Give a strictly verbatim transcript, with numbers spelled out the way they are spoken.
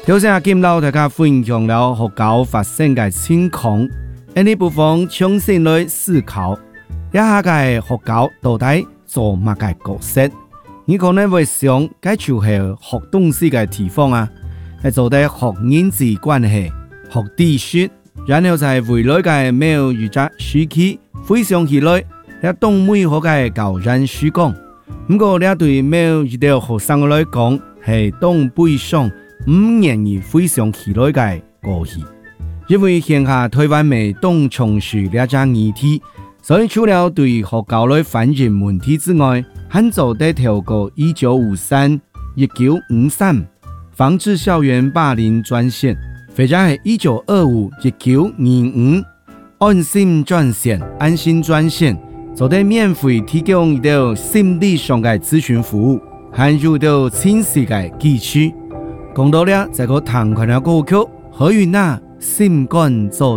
头先今老大家分享了学校发生嘅情况，呢部分重新来思考，一下嘅學校到底做乜嘅角色？你可能會想，該就係學東西嘅地方啊，係做啲學人際關係、學知識，然後就係未來嘅每一隻時期回想起來，你當每學嘅教人書講。不過你對每一條學生來講，係當背上五年而回想起來嘅過去。因為現下台灣未當從事呢隻議題，所以除了對學校內反映問題之外，還做得調過一九五三、一九五三防治校園霸凌專線，或者係一九二五、一九二五安心專線、安心專線，做得免費提供一條心理上嘅諮詢服務，還有到清晰嘅記敘。講到了這個談款嘅歌曲，何雲娜心肝做